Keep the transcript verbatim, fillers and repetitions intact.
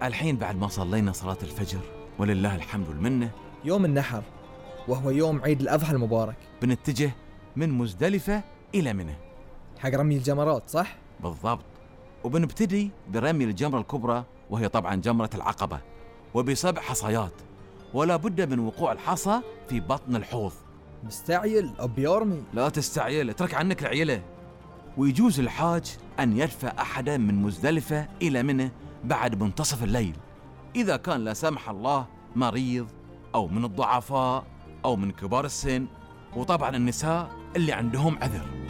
الحين بعد ما صلينا صلاة الفجر ولله الحمد والمنة، يوم النحر وهو يوم عيد الأضحى المبارك، بنتجه من مزدلفة إلى منى حق رمي الجمرات، صح؟ بالضبط. وبنبتدي برمي الجمرة الكبرى، وهي طبعا جمرة العقبة، وبسبع حصيات، ولا بد من وقوع الحصى في بطن الحوض. مستعجل أو بيرمي؟ لا تستعجل، اترك عنك العيلة. ويجوز الحاج أن يدفع أحدا من مزدلفة إلى منى بعد منتصف الليل، إذا كان لا سمح الله مريض أو من الضعفاء أو من كبار السن، وطبعا النساء اللي عندهم عذر.